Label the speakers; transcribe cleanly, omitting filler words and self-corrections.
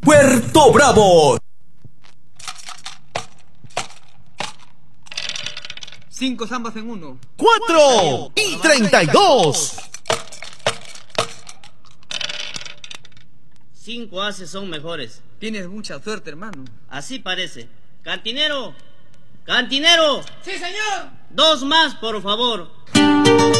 Speaker 1: Puerto Bravo.
Speaker 2: 5 zambas en 1.
Speaker 1: 4 y 32.
Speaker 3: 5 ases son mejores.
Speaker 2: Tienes mucha suerte, hermano.
Speaker 3: Así parece. ¡Cantinero! ¡Cantinero!
Speaker 2: ¡Sí, señor!
Speaker 3: 2 más, por favor.